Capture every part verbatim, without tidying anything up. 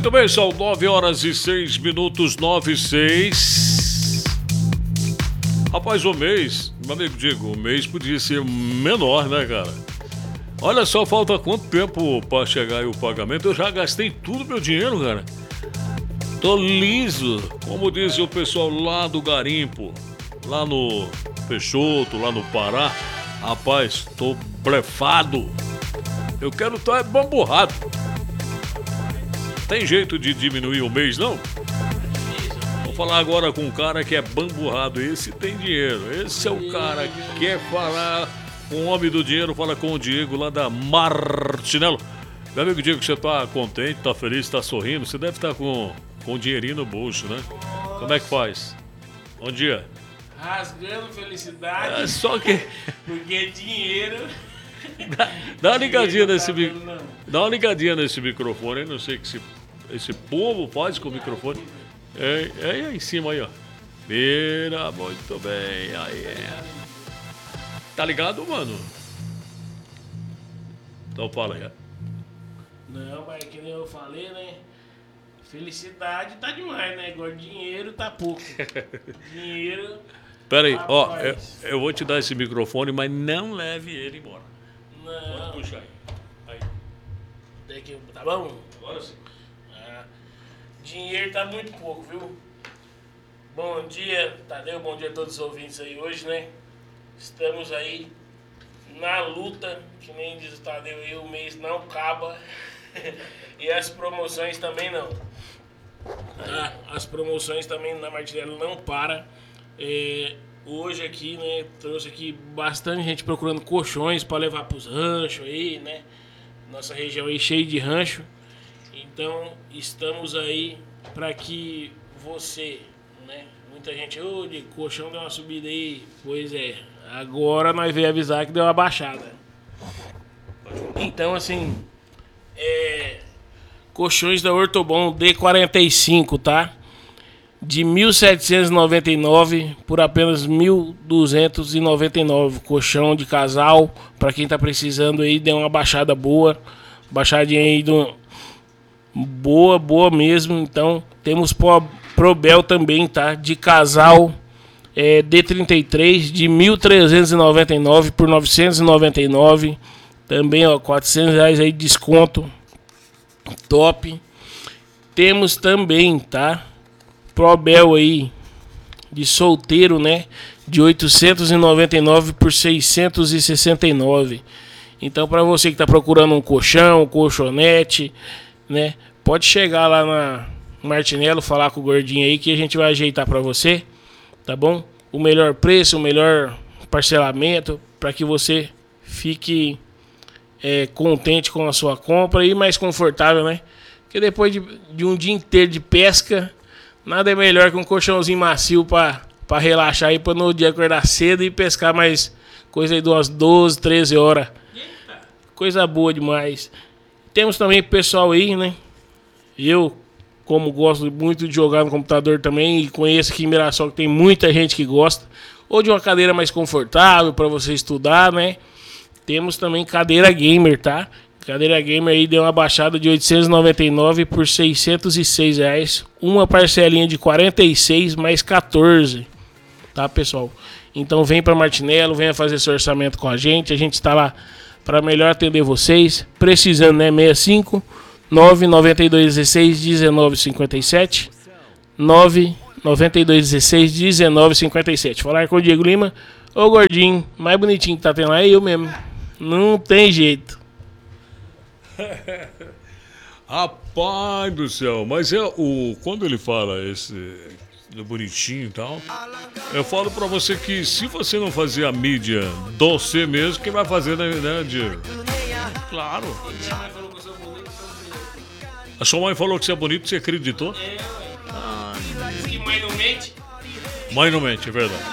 Muito bem, são nove horas e seis minutos, nove e seis. Rapaz, o mês, meu amigo Diego, o mês podia ser menor, né, cara? Olha só, falta quanto tempo pra chegar aí o pagamento? Eu já gastei tudo meu dinheiro, cara. Tô liso, como diz o pessoal lá do garimpo, lá no Peixoto, lá no Pará. Rapaz, tô blefado. Eu quero estar bamburrado. Tem jeito de diminuir o mês, não? Vou falar agora com um cara que é bamburrado. Esse tem dinheiro. Esse é o cara que quer falar com o homem do dinheiro. Fala com o Diego lá da Martinello. Meu amigo Diego, você tá contente, tá feliz, tá sorrindo? Você deve estar com, com dinheirinho no bolso, né? Como é que faz? Bom dia. Rasgando felicidade. É só que... Porque dinheiro... Dá, dá uma ligadinha tá nesse dando, microfone. Dá uma ligadinha nesse microfone aí. Não sei o que esse, esse povo faz com o microfone. É, é aí em cima aí, ó. Mira, muito bem. Aí é. Tá ligado, mano? Então fala aí. Não, mas que nem eu falei, né? Felicidade tá demais, né? Agora dinheiro tá pouco. Dinheiro. Pera aí, ó. Eu, Rapaz. eu vou te dar esse microfone, mas não leve ele embora. Não. Pode puxar aí. Aí. Daqui, tá bom? Agora sim. Ah, dinheiro tá muito pouco, viu? Bom dia, Tadeu. Bom dia a todos os ouvintes aí hoje, né? Estamos aí na luta, que nem diz o Tadeu aí, o mês não acaba. E as promoções também não. Ah, as promoções também na Martinello não para. É, hoje aqui, né, trouxe aqui bastante gente procurando colchões para levar pros ranchos aí, né? Nossa região aí cheia de rancho. Então, estamos aí para que você, né? Muita gente, ô, de colchão deu uma subida aí. Pois é, agora nós veio avisar que deu uma baixada. Então, assim, é, colchões da Ortobon D quarenta e cinco, tá? De mil setecentos e noventa e nove por apenas mil duzentos e noventa e nove. Colchão de casal, para quem tá precisando aí, deu uma baixada boa. Baixadinha aí do... boa, boa mesmo. Então, temos Pro, Probel também, tá? De casal é, D trinta e três de mil trezentos e noventa e nove por novecentos e noventa e nove. Também, ó, quatrocentos reais aí de desconto. Top. Temos também, tá? Probel aí de solteiro, né? De oitocentos e noventa e nove por seiscentos e sessenta e nove. Então, para você que tá procurando um colchão, um colchonete, né? Pode chegar lá na Martinello, falar com o gordinho aí que a gente vai ajeitar para você, tá bom? O melhor preço, o melhor parcelamento, para que você fique é, contente com a sua compra e mais confortável, né? Porque depois de, de um dia inteiro de pesca, nada é melhor que um colchãozinho macio para para relaxar aí, para no dia acordar cedo e pescar mais coisa aí de umas doze, treze horas. Coisa boa demais. Temos também pessoal aí, né? Eu, como gosto muito de jogar no computador também, e conheço aqui em Mirassol que tem muita gente que gosta, ou de uma cadeira mais confortável para você estudar, né? Temos também cadeira gamer, tá? Cadeira gamer aí deu uma baixada de oitocentos e noventa e nove por seiscentos e seis reais. Uma parcelinha de quarenta e seis mais quatorze. Tá, pessoal? Então vem para Martinello, venha fazer seu orçamento com a gente. A gente está lá para melhor atender vocês. Precisando, né? sessenta e cinco, nove nove dois um seis, um nove cinco sete. nove nove dois um seis, um nove cinco sete. Falar com o Diego Lima. Ô gordinho, mais bonitinho que tá tendo lá é eu mesmo. Não tem jeito. Rapaz do céu, mas é o quando ele fala esse do bonitinho e tal, eu falo pra você que se você não fazer a mídia do você mesmo, quem vai fazer, né, Diego? Claro. A sua mãe falou que você é bonito, você acreditou? É, ah, que mãe não mente? Mãe não mente, é verdade.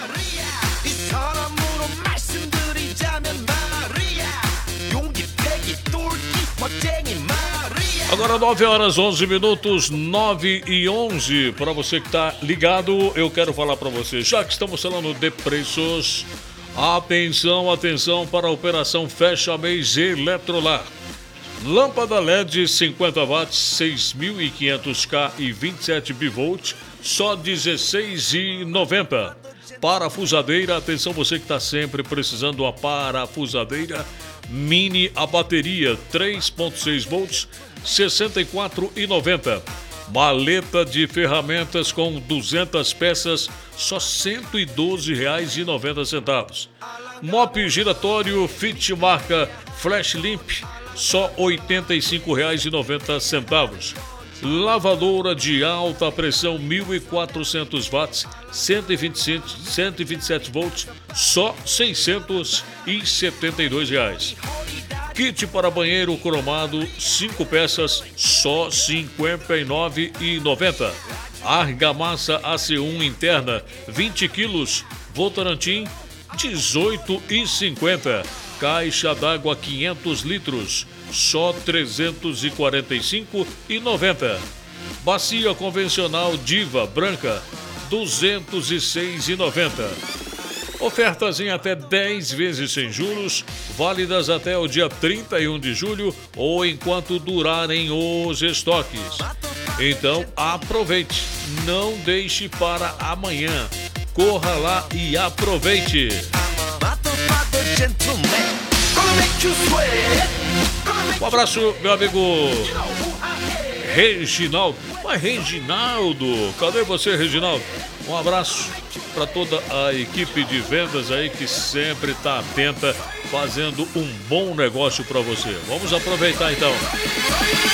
Agora nove horas, onze minutos, nove e onze. Para você que está ligado, eu quero falar para você. Já que estamos falando de preços, atenção, atenção para a operação Fecha Mês Eletrolar. Lâmpada L E D cinquenta watts, seis mil e quinhentos K e vinte e sete bivolt, só dezesseis reais e noventa centavos. Parafusadeira, atenção você que está sempre precisando de uma parafusadeira mini a bateria, três ponto seis volts, sessenta e quatro reais e noventa centavos. Maleta de ferramentas com duzentas peças, só cento e doze reais e noventa centavos. Mop giratório Fit marca Flash Limp, só oitenta e cinco reais e noventa centavos. Lavadora de alta pressão mil e quatrocentos watts, cento e vinte e cinco, cento e vinte e sete volts, só seiscentos e setenta e dois reais. Kit para banheiro cromado, cinco peças, só cinquenta e nove reais e noventa centavos. Argamassa A C um interna, vinte quilos, Votorantim, dezoito reais e cinquenta centavos. Caixa d'água quinhentos litros, só trezentos e quarenta e cinco reais e noventa centavos. Bacia convencional Diva branca, duzentos e seis reais e noventa centavos. Ofertas em até dez vezes sem juros, válidas até o dia trinta e um de julho ou enquanto durarem os estoques. Então aproveite, não deixe para amanhã. Corra lá e aproveite. Um abraço, meu amigo Reginaldo. Mas Reginaldo, cadê você, Reginaldo? Um abraço para toda a equipe de vendas aí que sempre está atenta, fazendo um bom negócio para você. Vamos aproveitar então.